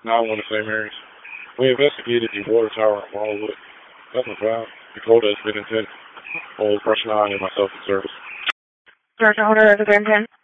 911 to St. Mary's. We investigated the water tower in Wildwood. Nothing found. Dakota has been intent. Old Fresh 9 and myself in service. Director Holder, resident 10.